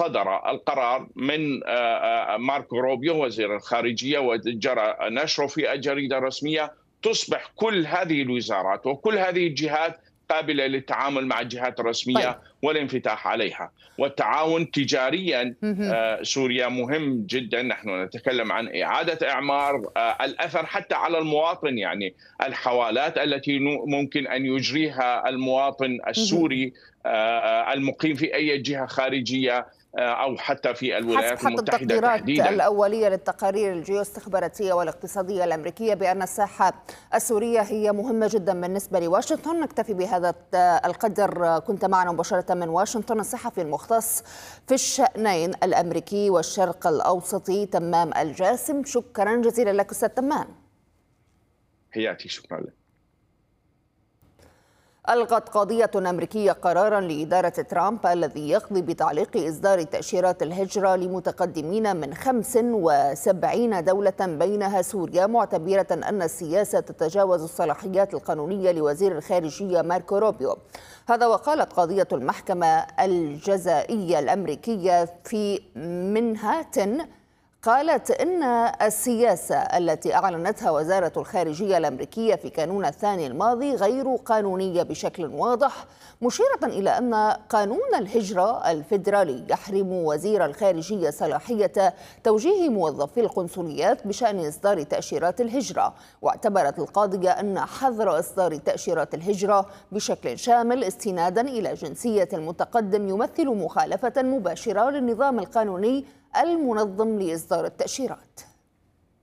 صدر القرار من ماركو روبيو وزير الخارجية وجرى نشره في الجريدة الرسمية، تصبح كل هذه الوزارات وكل هذه الجهات قابلة للتعامل مع الجهات طيب. الرسمية والانفتاح عليها. والتعاون تجاريا سوريا مهم جدا. نحن نتكلم عن إعادة إعمار الأثر حتى على المواطن، يعني الحوالات التي ممكن أن يجريها المواطن السوري المقيم في أي جهة خارجية أو حتى في الولايات حتى المتحدة التقديرات تحديدا. الأولية للتقارير الجيوستخباراتية والاقتصادية الأمريكية بأن الساحة السورية هي مهمة جدا بالنسبة لواشنطن. نكتفي بهذا القدر. كنت معنا مباشرة من واشنطن الصحفي المختص في الشأنين الأمريكي والشرق الأوسطي تمام الجاسم. شكرا جزيلا لك أستاذ تمام. حياتي، شكرا لك. ألغت قاضية أمريكية قراراً لإدارة ترامب الذي يقضي بتعليق إصدار تأشيرات الهجرة لمتقدمين من 75 دولة بينها سوريا، معتبرة أن السياسة تتجاوز الصلاحيات القانونية لوزير الخارجية ماركو روبيو. هذا وقالت قاضية المحكمة الجزائية الأمريكية في منهاتن، قالت إن السياسة التي أعلنتها وزارة الخارجية الأمريكية في كانون الثاني الماضي غير قانونية بشكل واضح، مشيرة إلى أن قانون الهجرة الفيدرالي يحرم وزير الخارجية صلاحية توجيه موظفي القنصليات بشأن إصدار تأشيرات الهجرة. واعتبرت القاضية أن حظر إصدار تأشيرات الهجرة بشكل شامل استنادا إلى جنسية المتقدم يمثل مخالفة مباشرة للنظام القانوني المنظم لإصدار التأشيرات.